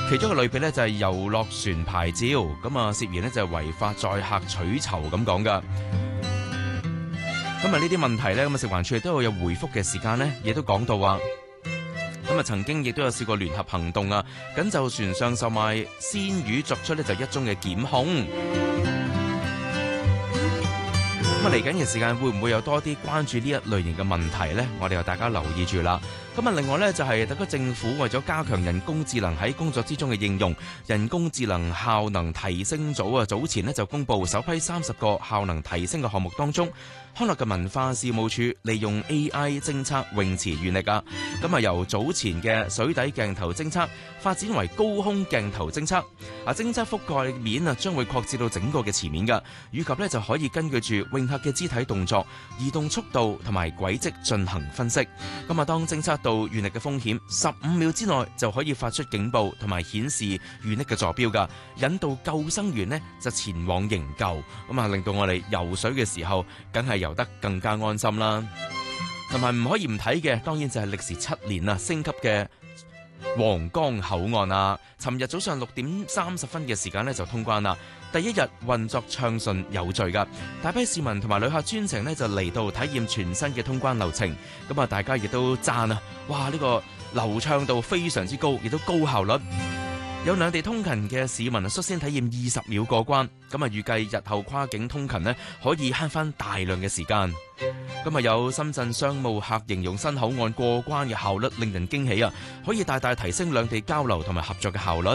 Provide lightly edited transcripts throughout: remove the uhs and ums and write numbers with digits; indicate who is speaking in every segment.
Speaker 1: 其中一個類別咧就係遊樂船牌照，咁啊涉嫌咧就係違法載客取酬咁講噶。咁啊呢啲問題咧，咁啊食環署亦都有回覆嘅時間咧，亦都講到話，咁啊曾經亦都有試過聯合行動啊，咁就船上售賣鮮魚作出咧就一宗嘅檢控。咁啊嚟緊嘅時間會唔會有多啲關注呢一類型嘅問題呢？我哋又大家留意住啦。咁啊，另外呢，就係特區政府為咗加強人工智能喺工作之中嘅應用，人工智能效能提升組啊早前呢就公布首批30個效能提升嘅項目當中，康樂嘅文化事務處利用 AI 偵測泳池懸力啊，咁啊由早前嘅水底鏡頭偵測發展為高空鏡頭偵測，啊偵測覆蓋面啊將會擴至到整個嘅池面噶，以及呢就可以根據住泳客嘅肢體動作、移動速度同埋軌跡進行分析。咁啊當偵測到懸力嘅風險，15秒之內就可以發出警報同埋顯示懸力嘅坐標噶，引導救生員呢就前往營救，咁啊令到我哋游水嘅時候梗係游得更加安心啦。同埋唔可以唔睇嘅，當然就係歷時7年啊升級嘅皇崗口岸啊。尋日早上6點30分嘅時間呢就通關啦，第一日運作暢順有序噶，大批市民同埋旅客專程呢就嚟到體驗全新嘅通關流程。咁啊大家亦都讚啊，哇呢個流暢度非常之高，亦都高效率。有兩地通勤嘅市民啊，率先體驗20秒過關，咁啊預計日後跨境通勤呢可以慳翻大量嘅時間。咁啊有深圳商務客形容新口岸過關嘅效率令人驚喜啊，可以大大提升兩地交流同埋合作嘅效率。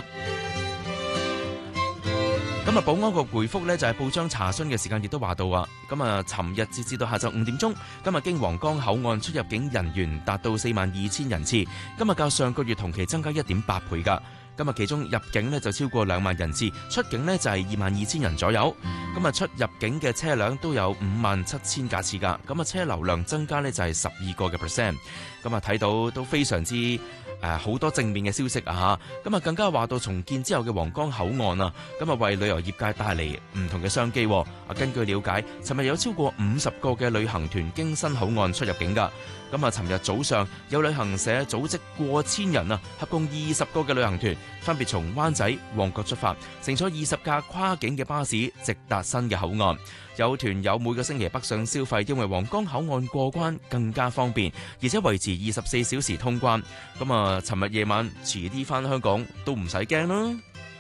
Speaker 1: 咁啊保安局回覆呢就係報章查詢嘅時間亦都話到啊，咁啊尋日截至到下晝5點鐘，今日經皇崗口岸出入境人員達到42,000人次，今日較上個月同期增加1.8倍噶。今日其中入境呢就超過2萬人次，出境呢就係22,000人左右。咁啊出入境嘅車輛都有57,000架次噶，咁啊車流量增加呢就係12個嘅%。咁啊睇到都非常之好多正面嘅消息啊嚇。咁啊更加話到重建之後嘅皇崗口岸啊，咁啊為旅遊業界帶嚟唔同嘅商機。根據了解，尋日有超過50個嘅旅行團經新口岸出入境噶。咁啊，尋日早上有旅行社組織過千人啊，合共20個嘅旅行團，分別從灣仔、旺角出發，乘坐20架跨境嘅巴士，直達新嘅口岸。有團友每個星期北上消費，因為皇崗口岸過關更加方便，而且維持24小時通關。咁啊，尋日夜晚遲啲返香港都唔使驚啦。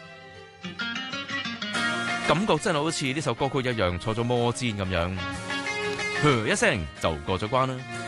Speaker 1: 感覺真係好似呢首歌曲一樣，坐咗摩氈咁樣，一聲就過咗關啦。